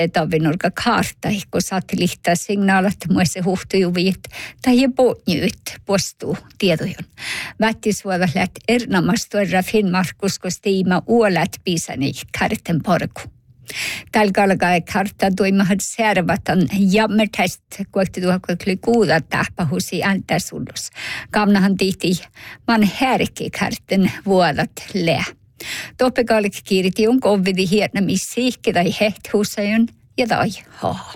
tavinurka kartta, kun satelliittasignaalat muissa huhtujuviit tai potnyt postuu tietojon. Vättisvuoda läht erinomaistua Finnmarkus, kun tiima uolat pisani karten porku. Tällä kalkaa kartta tuimahat servatan jammertest kohti tuokli kuuda tahpahusi antasulus. Kamnahan tihti man härki karten vuodat lää. Toppekalik kiiriti on kovidi hiernä missiikki tai hehtuusajon ja tai haa.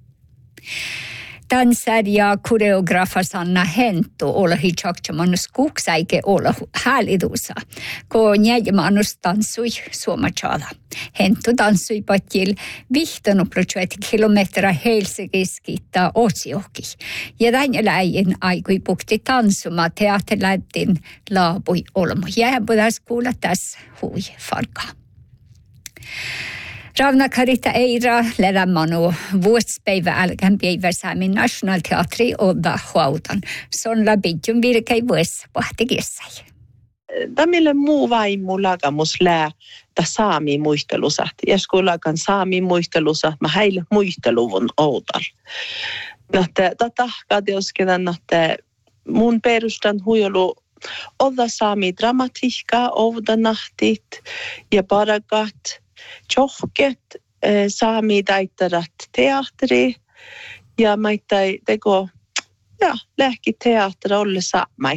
Tanssarja koreografa Sanna Hento olla hitjakjamanus kuksaike olla hälidusa, kun jäjämanus tanssui suomatsala. Hento tanssui patjil 15 kilometriä Helsingiskistä Otsioki. Ja tämän läjin aikui pukti tanssuma teatterlättin laapui olmo. Jääpudas kuulla tässä hui farkaa. Ravna Karita Eira ledamano vuospäivä alkan päivä Saamen Nationalteatri Odda Huautan. Sonla bidjun virkei vuos pahtikissai. Tämmöinen muu vaimu lagamus lää ta saami muistelusat. Jos kun lagan saami muistelusat, mä heille muisteluvun outal. Tätä katjosketan, että mun perustan huijolu odda saami dramatiikkaa, ouda nahtit ja parakat. Johket saami taittarat teatteri ja maittai teko lähki teatteri olle saamai.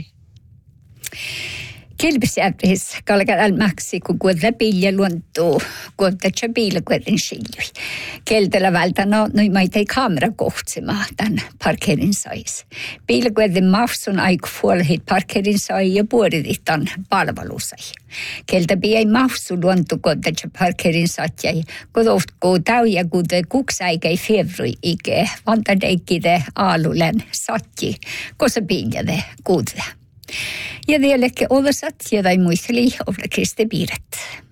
Kilpisjärvis kalkan almaksi kun kuudella pilja luontuu kuudella piillä kuuden siljui. Keltellä vältänä noi maittai kamera kohtsima tämän parkerin sais. Piillä kuuden mafsun aiku puolehit parkerin sai ja puolidit tämän palvelusai. Keltä piei mafsu luontu kuudella parkerin satjai, kun tauja kuuden kuksaikai fevrui ike vantadeikide aalulen satji, kun se piiljade kuudella. Ja vieläkin olasat ja tai muisteli olla Kristi Piiret.